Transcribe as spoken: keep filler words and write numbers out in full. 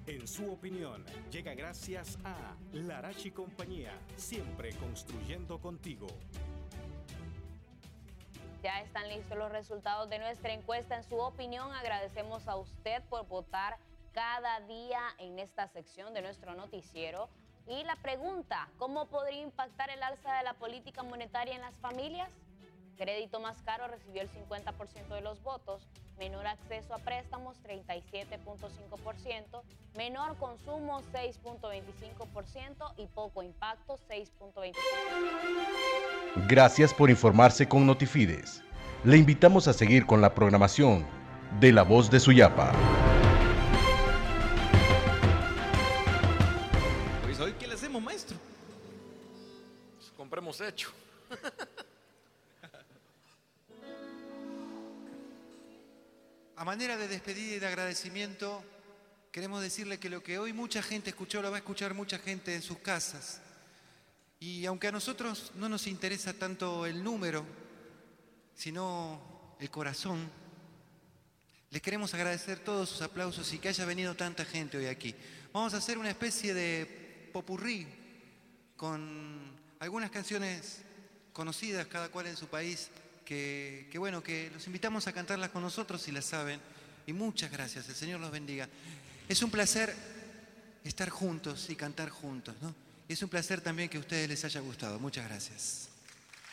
En su opinión, llega gracias a Larachi Compañía, siempre construyendo contigo. Ya están listos los resultados de nuestra encuesta. En su opinión, agradecemos a usted por votar cada día en esta sección de nuestro noticiero. Y la pregunta, ¿cómo podría impactar el alza de la política monetaria en las familias? Crédito más caro recibió el cincuenta por ciento de los votos, menor acceso a préstamos treinta y siete punto cinco por ciento, menor consumo seis punto veinticinco por ciento y poco impacto seis punto veinticinco por ciento. Gracias por informarse con Notifides. Le invitamos a seguir con la programación de La Voz de Suyapa. Pues hoy, ¿qué le hacemos, maestro? Pues compremos hecho. A manera de despedida y de agradecimiento, queremos decirle que lo que hoy mucha gente escuchó, lo va a escuchar mucha gente en sus casas. Y aunque a nosotros no nos interesa tanto el número, sino el corazón, les queremos agradecer todos sus aplausos y que haya venido tanta gente hoy aquí. Vamos a hacer una especie de popurrí con algunas canciones conocidas, cada cual en su país, que, que bueno, que los invitamos a cantarlas con nosotros si las saben. Y muchas gracias, el Señor los bendiga. Es un placer estar juntos y cantar juntos, ¿no? Es un placer también que a ustedes les haya gustado. Muchas gracias.